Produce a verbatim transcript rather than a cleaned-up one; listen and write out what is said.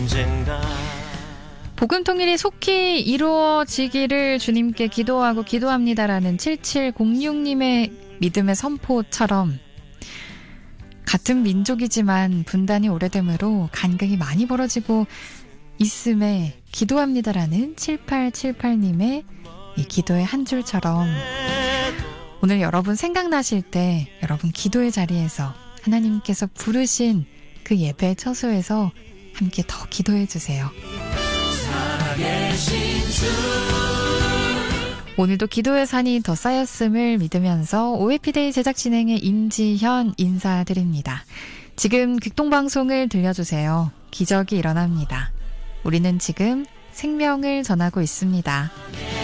복음 통일이 속히 이루어지기를 주님께 기도하고 기도합니다라는 칠칠공육님의 믿음의 선포처럼 같은 민족이지만 분단이 오래되므로 간극이 많이 벌어지고 있음에 기도합니다라는 칠팔칠팔님의 이 기도의 한 줄처럼 오늘 여러분 생각나실 때 여러분 기도의 자리에서 하나님께서 부르신 그 예배 처소에서 함께 더 기도해 주세요. 오늘도 기도의 산이 더 쌓였음을 믿으면서 오해피데이 제작 진행의 임지현 인사드립니다. 지금 극동방송을 들려주세요. 기적이 일어납니다. 우리는 지금 생명을 전하고 있습니다.